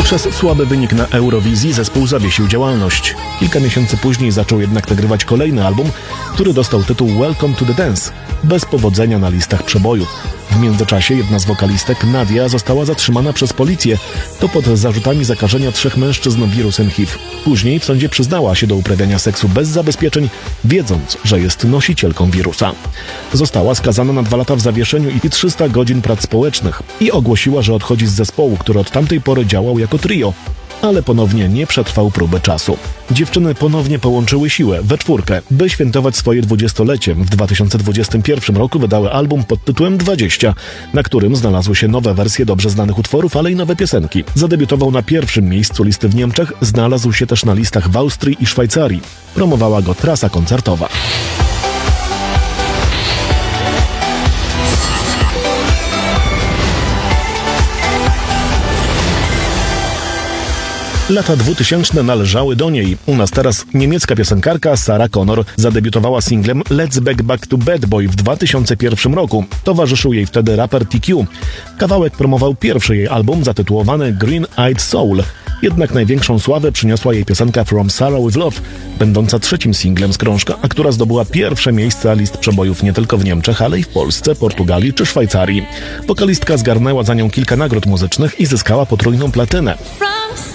Przez słaby wynik na Eurowizji zespół zawiesił działalność. Kilka miesięcy później zaczął jednak nagrywać kolejny album, który dostał tytuł Welcome to the Dance, bez powodzenia na listach przebojów. W międzyczasie jedna z wokalistek, Nadia, została zatrzymana przez policję. To pod zarzutami zakażenia 3 mężczyzn wirusem HIV. Później w sądzie przyznała się do uprawiania seksu bez zabezpieczeń, wiedząc, że jest nosicielką wirusa. Została skazana na 2 lata w zawieszeniu i 300 godzin prac społecznych i ogłosiła, że odchodzi z zespołu, który od tamtej pory działał jako trio, ale ponownie nie przetrwał próby czasu. Dziewczyny ponownie połączyły siłę we czwórkę, by świętować swoje 20-lecie. W 2021 roku wydały album pod tytułem 20, na którym znalazły się nowe wersje dobrze znanych utworów, ale i nowe piosenki. Zadebiutował na 1. miejscu listy w Niemczech, znalazł się też na listach w Austrii i Szwajcarii. Promowała go trasa koncertowa. Lata 2000 należały do niej. U nas teraz niemiecka piosenkarka Sarah Connor zadebiutowała singlem Let's Back to Bad Boy w 2001 roku. Towarzyszył jej wtedy raper TQ. Kawałek promował pierwszy jej album zatytułowany Green Eyed Soul. Jednak największą sławę przyniosła jej piosenka From Sarah With Love, będąca 3. singlem z krążka, a która zdobyła 1. miejsce list przebojów nie tylko w Niemczech, ale i w Polsce, Portugalii czy Szwajcarii. Wokalistka zgarnęła za nią kilka nagród muzycznych i zyskała potrójną platynę.